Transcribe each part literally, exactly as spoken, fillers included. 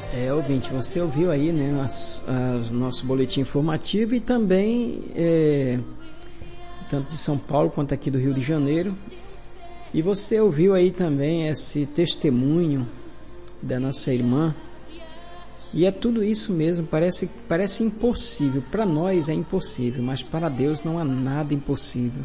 É, ouvinte, você ouviu aí, né, o nosso boletim informativo e também, é, tanto de São Paulo quanto aqui do Rio de Janeiro. E você ouviu aí também esse testemunho da nossa irmã. E é tudo isso mesmo, parece, parece impossível. Para nós é impossível, mas para Deus não há nada impossível.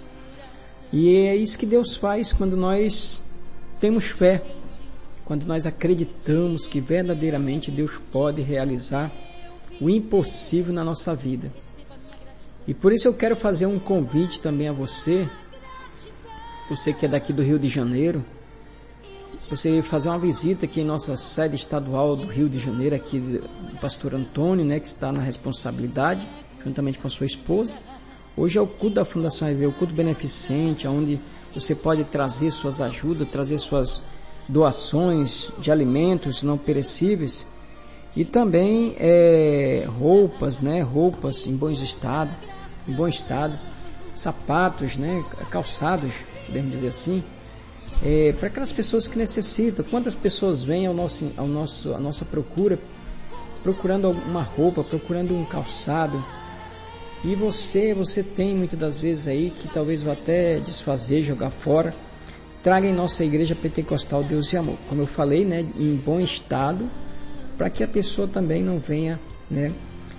E é isso que Deus faz quando nós temos fé. Quando nós acreditamos que verdadeiramente Deus pode realizar o impossível na nossa vida. E por isso eu quero fazer um convite também a você, você que é daqui do Rio de Janeiro, você fazer uma visita aqui em nossa sede estadual do Rio de Janeiro, aqui do pastor Antônio, né, que está na responsabilidade, juntamente com a sua esposa. Hoje é o culto da Fundação R V, o culto beneficente, onde você pode trazer suas ajudas, trazer suas doações de alimentos não perecíveis e também é, roupas, né, roupas em bom estado, em bom estado, sapatos, né, calçados, podemos dizer assim, é, para aquelas pessoas que necessitam. Quantas pessoas vêm ao nosso, ao nosso, à nossa procura, procurando uma roupa, procurando um calçado, e você, você tem muitas das vezes aí que talvez vá até desfazer, jogar fora. Traga em nossa igreja pentecostal Deus e Amor, como eu falei, né, em bom estado, para que a pessoa também não venha, né,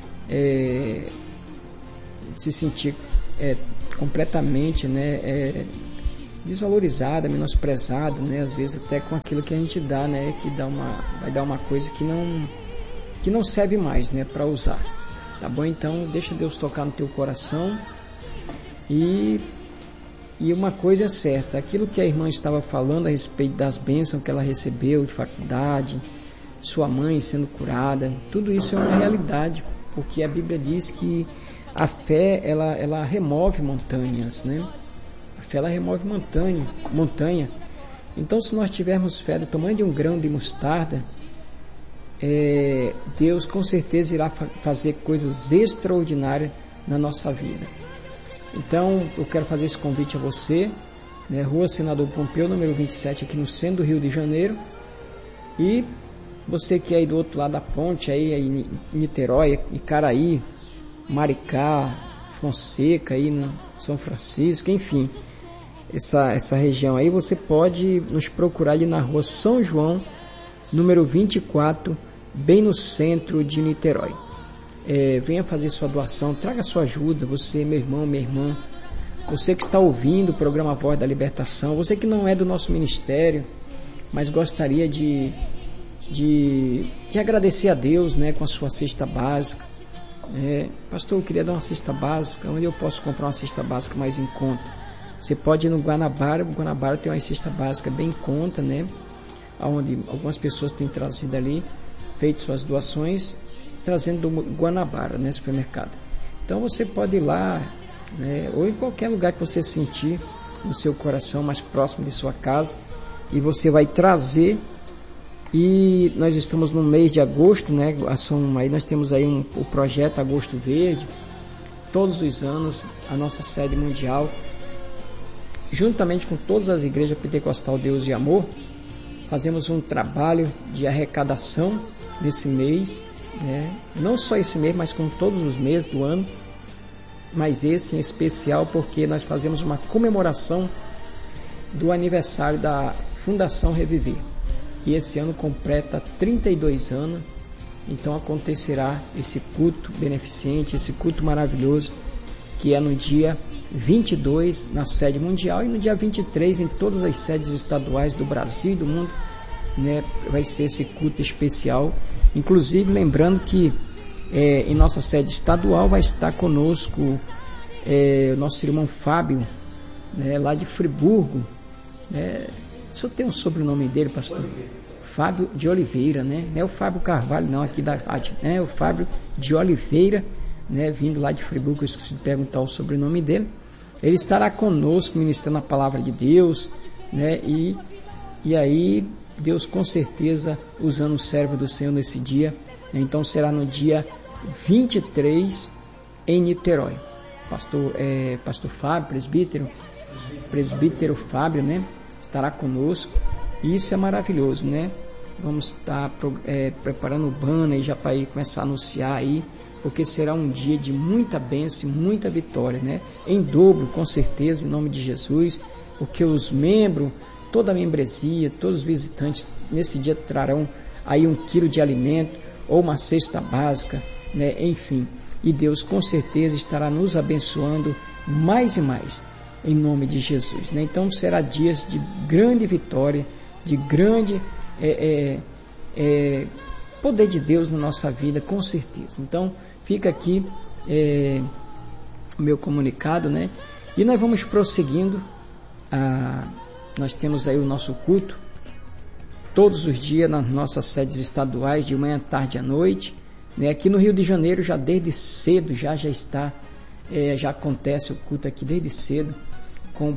é, se sentir é, completamente, né, é, desvalorizada, menosprezada, né, às vezes até com aquilo que a gente dá, né, que dá uma, vai dar uma coisa que não, que não serve mais, né, para usar, tá bom? Então deixa Deus tocar no teu coração. E E uma coisa é certa, aquilo que a irmã estava falando a respeito das bênçãos que ela recebeu de faculdade, sua mãe sendo curada, tudo isso é uma realidade, porque a Bíblia diz que a fé, ela, ela remove montanhas, né? A fé, ela remove montanha, montanha. Então, se nós tivermos fé do tamanho de um grão de mostarda, é, Deus com certeza irá fa- fazer coisas extraordinárias na nossa vida. Então, eu quero fazer esse convite a você, né, Rua Senador Pompeu, número vinte e sete, aqui no centro do Rio de Janeiro. E você que é aí do outro lado da ponte, aí, aí em Niterói, Icaraí, Maricá, Fonseca, aí no São Francisco, enfim, essa, essa região aí, você pode nos procurar ali na Rua São João, número vinte e quatro, bem no centro de Niterói. É, venha fazer sua doação, traga sua ajuda, você, meu irmão, minha irmã, você que está ouvindo o programa Voz da Libertação, você que não é do nosso ministério, mas gostaria de, de, de agradecer a Deus, né, com a sua cesta básica. É, pastor, eu queria dar uma cesta básica, onde eu posso comprar uma cesta básica mais em conta? Você pode ir no Guanabara, o Guanabara tem uma cesta básica bem em conta, né, onde algumas pessoas têm trazido ali, feito suas doações, trazendo do Guanabara, né, supermercado. Então você pode ir lá, né, ou em qualquer lugar que você sentir no seu coração, mais próximo de sua casa, e você vai trazer. E nós estamos no mês de agosto, né, ação, aí nós temos aí um, o projeto Agosto Verde. Todos os anos a nossa sede mundial, juntamente com todas as igrejas pentecostal Deus e Amor, fazemos um trabalho de arrecadação nesse mês, né? Não só esse mês, mas com todos os meses do ano, mas esse em especial porque nós fazemos uma comemoração do aniversário da Fundação Reviver, que esse ano completa trinta e dois anos. Então acontecerá esse culto beneficente, esse culto maravilhoso, que é no dia vinte e dois na sede mundial e no dia vinte e três em todas as sedes estaduais do Brasil e do mundo, né? Vai ser esse culto especial. Inclusive, lembrando que é, em nossa sede estadual vai estar conosco é, o nosso irmão Fábio, né, lá de Friburgo. Né? O senhor tem um sobrenome dele, pastor? Fábio de Oliveira, né? Não é o Fábio Carvalho, não, aqui da rádio, né? É o Fábio de Oliveira, né? Vindo lá de Friburgo, eu esqueci de perguntar o sobrenome dele. Ele estará conosco ministrando a palavra de Deus, né? E, e aí, Deus com certeza usando o servo do Senhor nesse dia, né? Então será no dia vinte e três em Niterói. Pastor, é, Pastor Fábio, presbítero, presbítero Fábio, né? Estará conosco. E isso é maravilhoso, né? vamos estar é, preparando o banner já para ir começar a anunciar aí, porque será um dia de muita bênção e muita vitória, né? Em dobro, com certeza, em nome de Jesus, porque os membros, toda a membresia, todos os visitantes, nesse dia trarão aí um quilo de alimento ou uma cesta básica, né? Enfim, e Deus com certeza estará nos abençoando mais e mais, em nome de Jesus, né? Então será dias de grande vitória, de grande é, é, é, poder de Deus na nossa vida, com certeza. Então fica aqui é, o meu comunicado, né? E nós vamos prosseguindo. A, nós temos aí o nosso culto todos os dias nas nossas sedes estaduais, de manhã, tarde e à noite, né? Aqui no Rio de Janeiro já desde cedo já já está é, já acontece o culto aqui desde cedo, com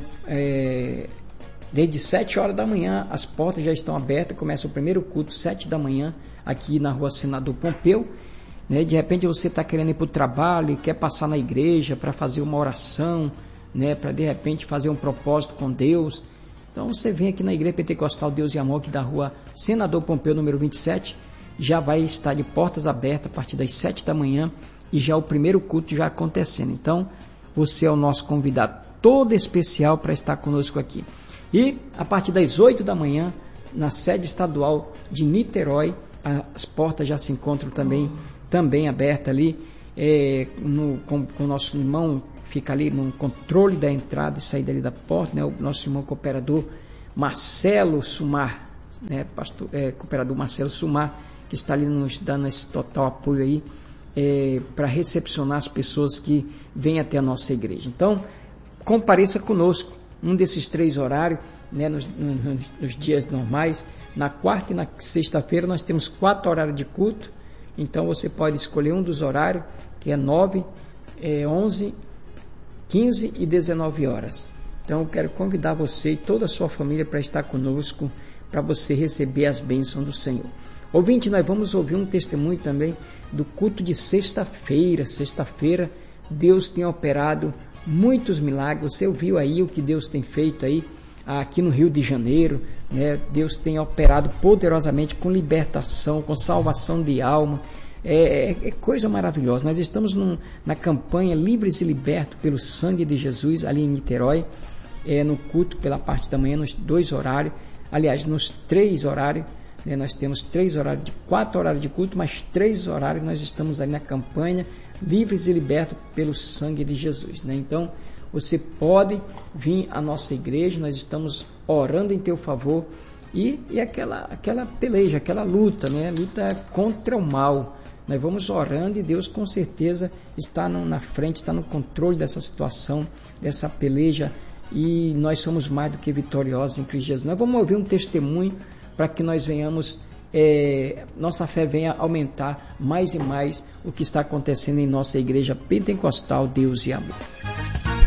é, desde sete horas da manhã as portas já estão abertas. Começa o primeiro culto sete da manhã aqui na rua Senador Pompeu, né? De repente você está querendo ir para o trabalho e quer passar na igreja para fazer uma oração, né? Para de repente fazer um propósito com Deus. Então você vem aqui na Igreja Pentecostal Deus e Amor, aqui da rua Senador Pompeu, número vinte e sete, já vai estar de portas abertas a partir das sete da manhã e já o primeiro culto já acontecendo. Então você é o nosso convidado todo especial para estar conosco aqui. E a partir das oito da manhã, na sede estadual de Niterói, as portas já se encontram também, também abertas ali, é, no, com, com o nosso irmão, fica ali no controle da entrada e saída ali da porta, né? O nosso irmão cooperador Marcelo Sumar, né? Pastor, é, cooperador Marcelo Sumar, que está ali nos dando esse total apoio aí, é, para recepcionar as pessoas que vêm até a nossa igreja. Então, compareça conosco, um desses três horários, né? nos, nos, nos dias normais. Na quarta e na sexta-feira nós temos quatro horários de culto, então você pode escolher um dos horários, que é nove, é, onze, quinze e dezenove horas. Então eu quero convidar você e toda a sua família para estar conosco, para você receber as bênçãos do Senhor. Ouvinte, nós vamos ouvir um testemunho também do culto de sexta-feira. Sexta-feira Deus tem operado muitos milagres. Você ouviu aí o que Deus tem feito aí aqui no Rio de Janeiro, né? Deus tem operado poderosamente com libertação, com salvação de alma. É, é, é coisa maravilhosa. Nós estamos num, na campanha Livres e Libertos pelo Sangue de Jesus, ali em Niterói, é, no culto pela parte da manhã, nos dois horários, aliás, nos três horários, né? Nós temos três horários, de quatro horários de culto, mas três horários nós estamos ali na campanha Livres e Libertos pelo Sangue de Jesus, né? Então, você pode vir à nossa igreja, nós estamos orando em teu favor, e, e aquela, aquela peleja, aquela luta, né? Luta contra o mal. Nós vamos orando e Deus com certeza está no, na frente, está no controle dessa situação, dessa peleja, e nós somos mais do que vitoriosos em Cristo Jesus. Nós vamos ouvir um testemunho para que nós venhamos, é, nossa fé venha aumentar mais e mais o que está acontecendo em nossa igreja pentecostal Deus e Amor.